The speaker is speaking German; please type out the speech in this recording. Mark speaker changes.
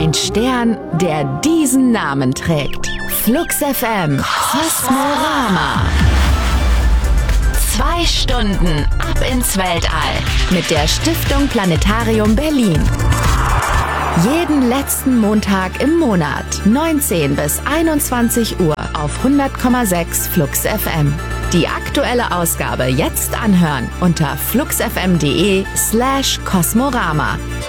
Speaker 1: Ein Stern, der diesen Namen trägt. Flux FM Kosmorama. 2 Stunden ab ins Weltall mit der Stiftung Planetarium Berlin. Jeden letzten Montag im Monat, 19 bis 21 Uhr auf 100,6 Flux FM. Die aktuelle Ausgabe jetzt anhören unter fluxfm.de/Kosmorama.